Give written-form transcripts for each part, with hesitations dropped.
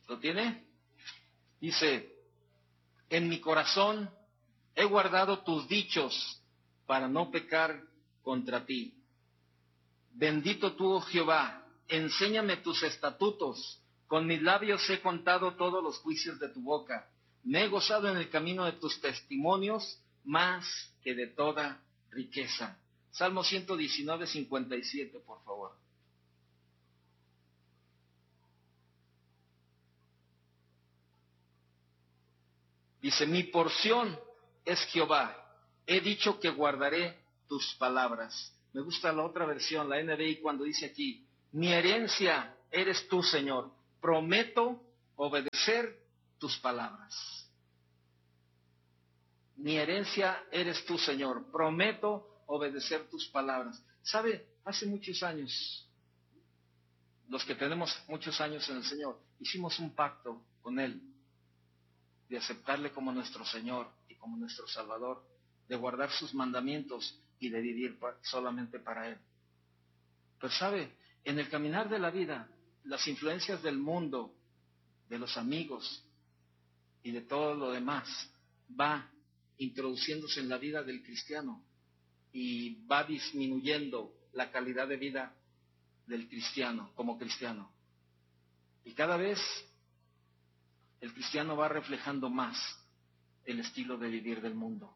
¿Lo tiene? Dice, en mi corazón he guardado tus dichos para no pecar contra ti. Bendito tú, oh Jehová, enséñame tus estatutos. Con mis labios he contado todos los juicios de tu boca. Me he gozado en el camino de tus testimonios más que de toda riqueza. Salmo 119, 57, por favor. Dice, mi porción es Jehová. He dicho que guardaré tus palabras. Me gusta la otra versión, la NBI, cuando dice aquí, mi herencia eres tú, Señor. Prometo obedecer tus palabras. Mi herencia eres tú, Señor. Prometo obedecer tus palabras. ¿Sabe? Hace muchos años, los que tenemos muchos años en el Señor, hicimos un pacto con Él de aceptarle como nuestro Señor y como nuestro Salvador, de guardar sus mandamientos y de vivir solamente para Él. Pero sabe, en el caminar de la vida, las influencias del mundo, de los amigos y de todo lo demás, va introduciéndose en la vida del cristiano y va disminuyendo la calidad de vida del cristiano, como cristiano. Y cada vez el cristiano va reflejando más el estilo de vivir del mundo.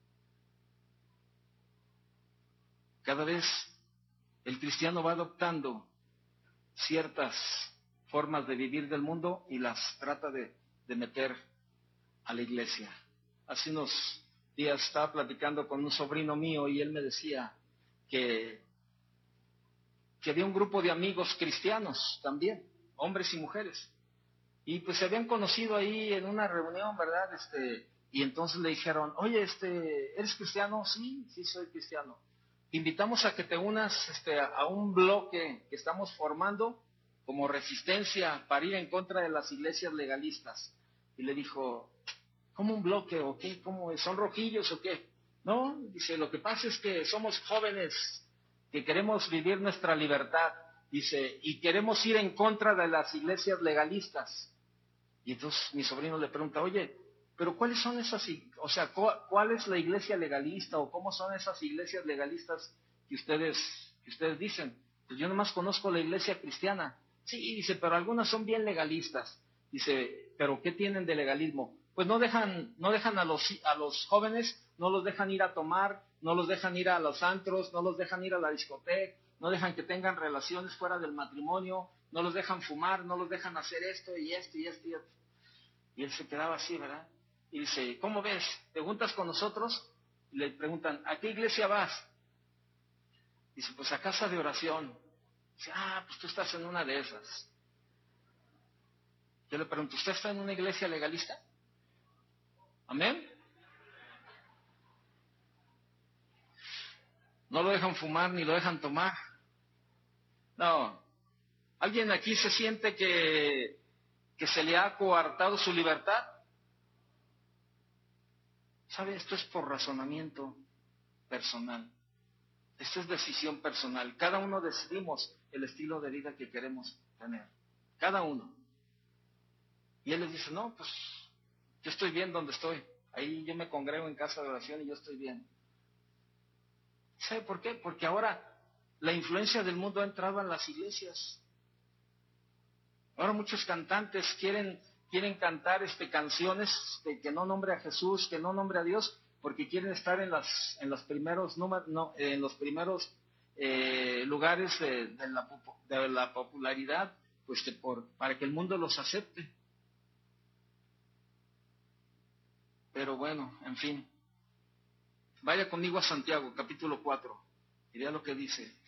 Cada vez el cristiano va adoptando ciertas formas de vivir del mundo y las trata de meter a la iglesia. Hace unos días estaba platicando con un sobrino mío y él me decía que había un grupo de amigos cristianos también, hombres y mujeres. Y pues se habían conocido ahí en una reunión, ¿verdad? Y entonces le dijeron, oye, ¿eres cristiano? Sí, soy cristiano. Te invitamos a que te unas a un bloque que estamos formando como resistencia para ir en contra de las iglesias legalistas. Y le dijo, ¿cómo un bloque o qué? ¿Cómo es? ¿Son rojillos o qué? No, dice, lo que pasa es que somos jóvenes que queremos vivir nuestra libertad, dice, y queremos ir en contra de las iglesias legalistas. Y entonces mi sobrino le pregunta, oye, pero ¿cuáles son esas, o sea, cuál es la iglesia legalista o cómo son esas iglesias legalistas que ustedes dicen? Pues yo nomás conozco la iglesia cristiana. Sí, dice, pero algunas son bien legalistas. Dice, ¿pero qué tienen de legalismo? Pues no dejan a los jóvenes, no los dejan ir a tomar, no los dejan ir a los antros, no los dejan ir a la discoteca, no dejan que tengan relaciones fuera del matrimonio, no los dejan fumar, no los dejan hacer esto y esto y esto y esto. Y él se quedaba así, ¿verdad? Y dice, ¿cómo ves? ¿Te juntas con nosotros? Y le preguntan, ¿a qué iglesia vas? Dice, pues a casa de oración. Dice, pues tú estás en una de esas. Yo le pregunto, ¿usted está en una iglesia legalista? ¿Amén? No lo dejan fumar ni lo dejan tomar. No. ¿Alguien aquí se siente que se le ha coartado su libertad? ¿Sabe? Esto es por razonamiento personal. Esto es decisión personal. Cada uno decidimos el estilo de vida que queremos tener. Cada uno. Y él les dice, no, pues yo estoy bien donde estoy. Ahí yo me congrego en casa de oración y yo estoy bien. ¿Sabe por qué? Porque ahora la influencia del mundo ha entrado en las iglesias. Ahora muchos cantantes quieren cantar canciones que no nombre a Jesús, que no nombre a Dios, porque quieren estar en los primeros lugares de la popularidad, pues para que el mundo los acepte. Pero bueno, en fin. Vaya conmigo a Santiago, capítulo 4, y vea lo que dice.